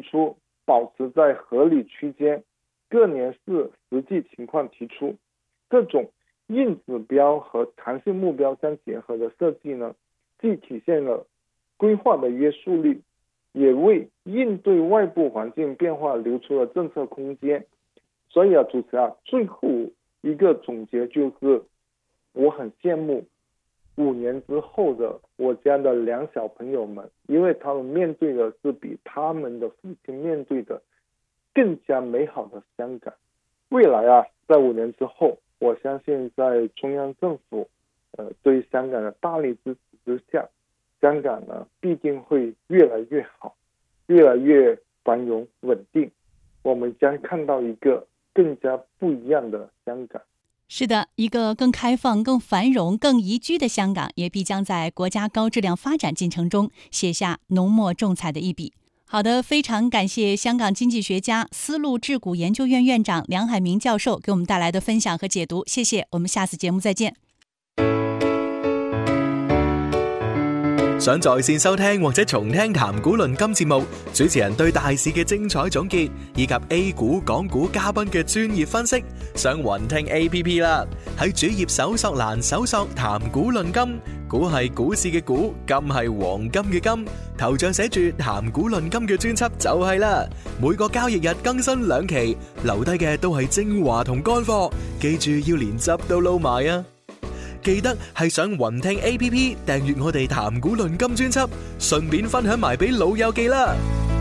出保持在合理区间，各年视实际情况提出。这种硬指标和弹性目标相结合的设计呢，既体现了规划的约束力，也为应对外部环境变化留出了政策空间。所以主持人最后一个总结就是，我很羡慕5年之后的我家的2小朋友们，因为他们面对的是比他们的父亲面对的更加美好的香港。未来在5年之后，我相信在中央政府对香港的大力支持之下，香港呢必定会越来越好，越来越繁荣稳定，我们将看到一个更加不一样的香港。 是的，一个更开放、更繁荣、更宜居的香港，也必将在国家高质量发展进程中写下浓墨重彩的一笔。好的，非常感谢香港经济学家、丝路智谷研究院院长梁海明教授给我们带来的分享和解读，謝謝，我們下次節目再見。 想在線收聽或者重聽談股論金節目，主持人對大市嘅精彩總結，以及 A 股、港股嘉賓嘅專業分析，上雲聽 APP 啦。喺主頁搜索欄搜索談股論金，股係股市嘅股，金係黃金嘅金，頭像寫住談股論金嘅專輯就係啦。每個交易日更新2期，留低嘅都係精華同乾貨，記住要連汁都撈埋啊！記得係上雲聽 APP 訂閱我哋談股論金專輯，順便分享埋俾老友記啦。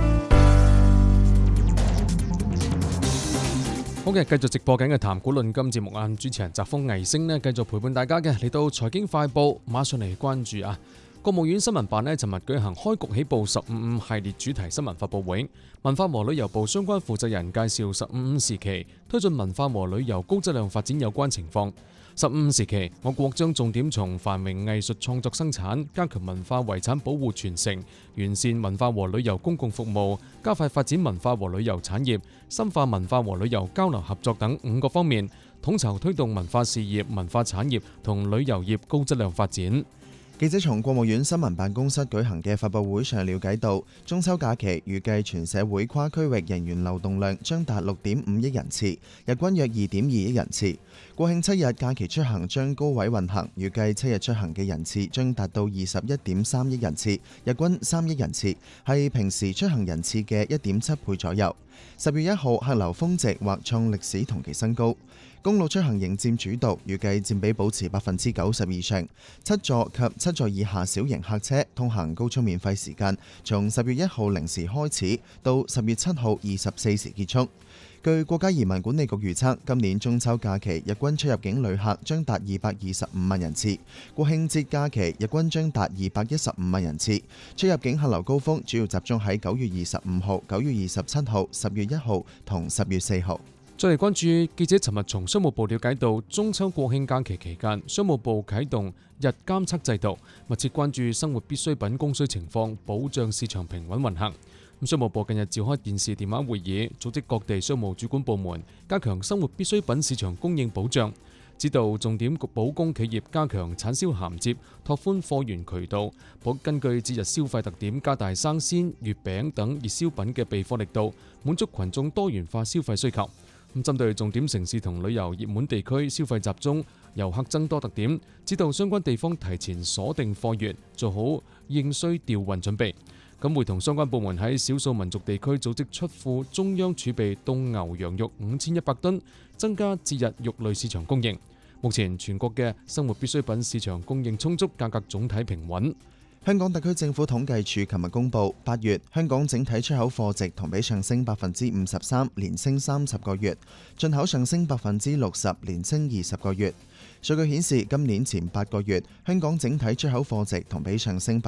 好嘅，繼續直播緊嘅談股論金節目啊！主持人澤鋒魏星呢，繼續陪伴大家嘅，嚟到財經快報，馬上嚟關注啊！國務院新聞辦呢，尋日舉行開局起步15系列主題新聞發佈會，文化和旅遊部相關負責人介紹15時期推進文化和旅遊高質量發展有關情況。15時期，我國將重點從繁榮藝術創作生產、加強文化遺產保護傳承、完善文化和旅遊公共服務、加快發展文化和旅遊產業、深化文化和旅遊交流合作等5個方面，統籌推動文化事業、文化產業同旅遊業高質量發展。 記者從國務院新聞辦公室舉行嘅發佈會上了解到，中秋假期預計全社會跨區域人員流動量將達6.5億人次，日均約2.2億人次。國慶7日假期出行將高位運行，預計7日出行嘅人次將達到21.3億人次，日均3億人次，係平時出行人次嘅1.7倍左右。10月1號客流峰值或創歷史同期新高。公路出行仍佔主導，預計佔比保持90%以上。7座及7座以下小型客車通行高速免費時間，從10月1號0時開始，到10月7號24時結束。據國家移民管理局預測，今年中秋假期日均出入境旅客將達225萬人次，國慶節假期日均將達215萬人次。出入境客流高峰主要集中喺9月25號、9月27號、10月1號同10月4號。 再嚟關注記者尋日從商務部了解到，中秋國慶假期期間，商務部啟動日監測制度，密切關注生活必需品供需情況，保障市場平穩運行。商務部近日召開電視電話會議，組織各地商務主管部門加強生活必需品市場供應保障，指導重點保供企業加強產銷銜接，拓寬貨源渠道，根據節日消費特點加大生鮮、月餅等熱銷品嘅備貨力度，滿足群眾多元化消費需求。針對重點城市同旅遊熱門地區消費集中、遊客增多特點，指導相關地方提前鎖定貨源，做好應需調運準備。咁會同相關部門喺少數民族地區組織出庫中央儲備凍牛羊肉5100噸，增加節日肉類市場供應。目前全國嘅生活必需品市場供應充足，價格總體平穩。 香港特區政府統計處琴日公布，8月香港整體出口貨值同比上升53%，連升30個月；進口上升60%，連升20個月。數據顯示，今年前8個月，香港整體出口貨值同比上升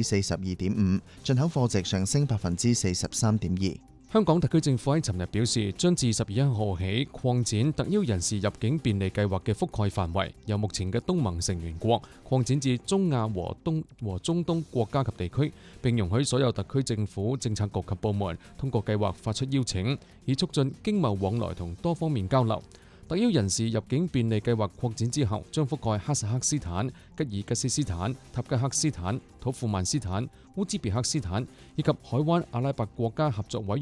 42.5%，進口貨值上升43.2%。 香港特區政府喺尋日表示，將自10月1號起擴展特邀人士入境便利計劃嘅覆蓋範圍，由目前嘅東盟成員國擴展至中亞和中東國家及地區，並容許所有特區政府、政策局及部門通過計劃發出邀請，以促進經貿往來同多方面交流。特邀人士入境便利計劃擴展之後，將覆蓋哈薩克斯坦、吉爾吉斯斯坦、塔吉克斯坦、土庫曼斯坦、烏茲別克斯坦以及海灣阿拉伯國家合作委員